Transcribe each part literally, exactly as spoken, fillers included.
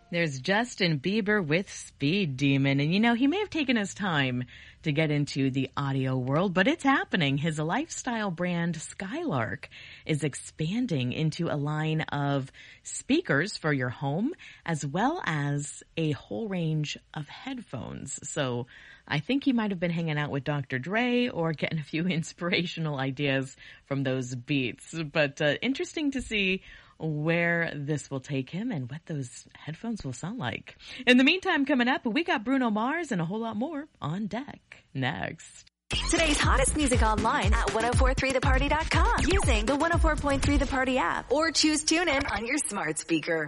There's Justin Bieber with Speed Demon. And, you know, he may have taken his time to get into the audio world, but it's happening. His lifestyle brand, Skylark, is expanding into a line of speakers for your home, as well as a whole range of headphones. So I think he might have been hanging out with Doctor Dre or getting a few inspirational ideas from those beats. But uh, interesting to see where this will take him and what those headphones will sound like. In the meantime, coming up, we got Bruno Mars and a whole lot more on deck next. Today's hottest music online at ten forty-three the party dot com using the one oh four point three The Party app or choose TuneIn on your smart speaker.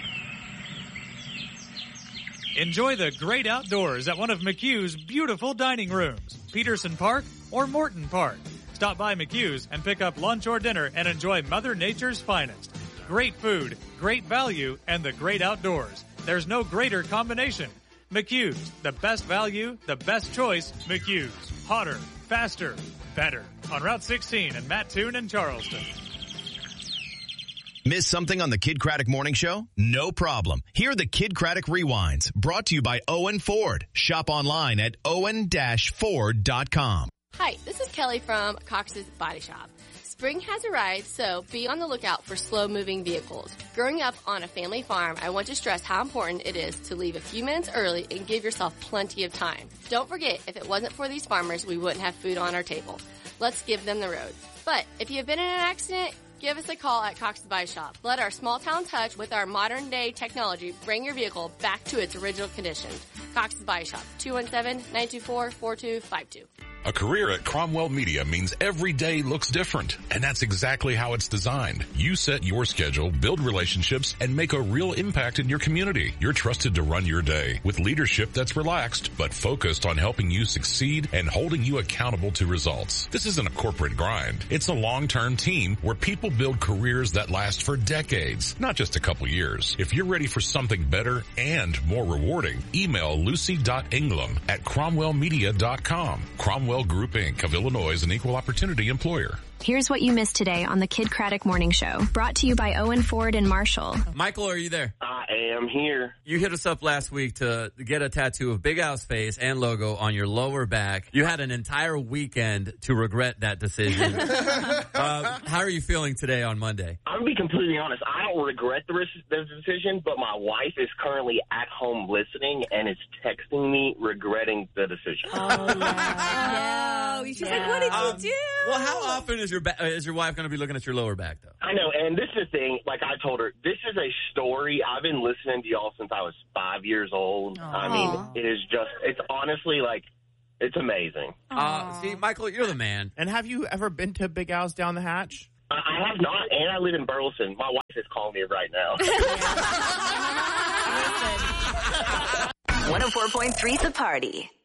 Enjoy the great outdoors at one of McHugh's beautiful dining rooms, Peterson Park or Morton Park. Stop by McHugh's and pick up lunch or dinner and enjoy Mother Nature's finest. Great food, great value, and the great outdoors. There's no greater combination. McHugh's, the best value, the best choice, McHugh's. Hotter, faster, better. On Route sixteen in Mattoon and Charleston. Miss something on the Kid Craddock Morning Show? No problem. Hear the Kid Craddock Rewinds, brought to you by Owen Ford. Shop online at owen dash ford dot com. Hi, this is Kelly from Cox's Body Shop. Spring has arrived, so be on the lookout for slow-moving vehicles. Growing up on a family farm, I want to stress how important it is to leave a few minutes early and give yourself plenty of time. Don't forget, if it wasn't for these farmers, we wouldn't have food on our table. Let's give them the road. But if you have been in an accident, give us a call at Cox's Body Shop. Let our small town touch with our modern day technology bring your vehicle back to its original condition. Cox's Body Shop, two one seven, nine two four, four two five two. A career at Cromwell Media means every day looks different, and that's exactly how it's designed. You set your schedule, build relationships, and make a real impact in your community. You're trusted to run your day with leadership that's relaxed, but focused on helping you succeed and holding you accountable to results. This isn't a corporate grind. It's a long-term team where people build careers that last for decades, not just a couple years. If you're ready for something better and more rewarding, email lucy dot ingram at cromwell media dot com. Cromwell Group, Incorporated of Illinois is an equal opportunity employer. Here's what you missed today on the Kid Craddock Morning Show, brought to you by Owen Ford and Marshall. Michael, are you there? I am here. You hit us up last week to get a tattoo of Big Al's face and logo on your lower back. You had an entire weekend to regret that decision. uh, how are you feeling today on Monday? I'm going to be completely honest. I don't regret the, the decision, but my wife is currently at home listening and is texting me regretting the decision. Oh, yeah. She's yeah. like, what did um, you do? Well, how often is your ba- is your wife going to be looking at your lower back, though? I know, and this is the thing. Like I told her, this is a story. I've been listening to y'all since I was five years old. Aww. I mean, it is just, it's honestly like, it's amazing. Uh, see, Michael, you're the man. And have you ever been to Big Al's Down the Hatch? I have not, and I live in Burleson. My wife is calling me right now. one oh four point three The Party.